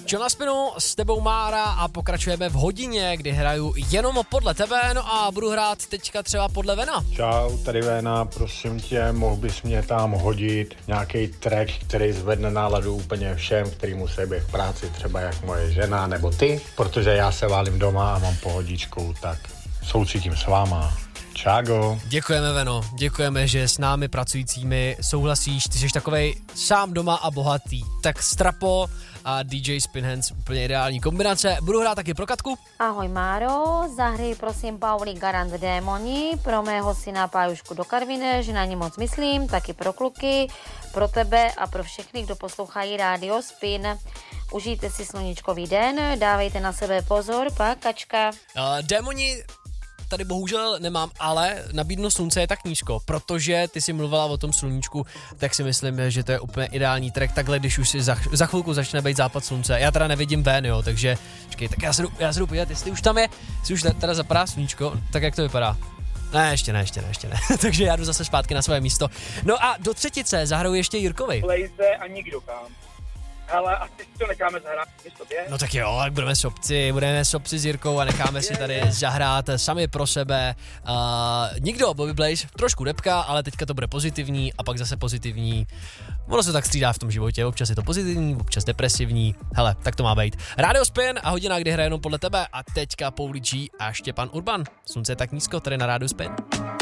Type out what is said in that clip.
Čo na spinu, s tebou Mára a pokračujeme v hodině, kdy hraju jenom podle tebe, no a budu hrát teďka třeba podle Vena. Čau, tady Vena, prosím tě, mohl bys mě tam hodit nějaký track, který zvedne náladu úplně všem, který musí být v práci, třeba jak moje žena nebo ty, protože já se válím doma a mám pohodičku, tak soucítím s váma. Čágo. Děkujeme, Veno, děkujeme, že s námi pracujícími souhlasíš, ty jsi takovej sám doma a bohatý. Tak Strapo a DJ Spinhands, úplně ideální kombinace. Budu hrát taky pro Katku. Ahoj Máro, zahraj prosím Pauli Garant Démoni pro mého syna Pájušku do Karvine, že na ně moc myslím, taky pro kluky, pro tebe a pro všechny, kdo poslouchají Rádio Spin. Užijte si sluníčkový den, dávejte na sebe pozor, pakačka. Démoni tady bohužel nemám, ale nabídnu slunce je tak nízko, protože ty si mluvila o tom sluníčku, tak si myslím, že to je úplně ideální track, takhle, když už si za chvilku začne být západ slunce. Já teda nevidím ven, jo, takže počkej, tak já se jdu podívat, jestli už tam je, jestli už teda zapadá sluníčko, tak jak to vypadá. Ne, ještě ne. Takže já jdu zase zpátky na své místo. No a do třetice zahraju ještě Jirkovi. Lejze a nikdo kam. Ale asi si to necháme zahrát místo tobě. No tak jo, tak budeme sobci s Jirkou a necháme si tady zahrát sami pro sebe. Nikdo, Bobby Blaze, trošku depka, ale teďka to bude pozitivní a pak zase pozitivní. Ono se tak střídá v tom životě, občas je to pozitivní, občas depresivní. Hele, tak to má být. Rádio Spin a hodina, kdy hraje jenom podle tebe a teďka Pauly G a Štěpán Urban. Slunce je tak nízko, tady na Rádiu Spin.